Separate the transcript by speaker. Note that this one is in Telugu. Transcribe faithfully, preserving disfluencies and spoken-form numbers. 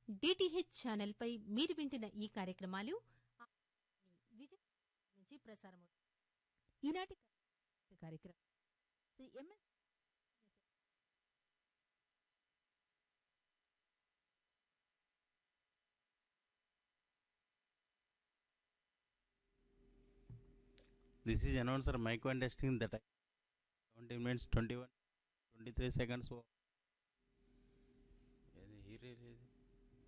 Speaker 1: డిటిహెచ్ ఛానల్పై మీరు వింటున్న ఈ కార్యక్రమాలు విజయవాడ నుంచి ప్రసారమవుతాయి.
Speaker 2: ఈనాటి కార్యక్రమం Shri MS
Speaker 3: This is announcer mic one testing the time seventeen minutes twenty-one twenty-three seconds. Oh, yeah, here it is.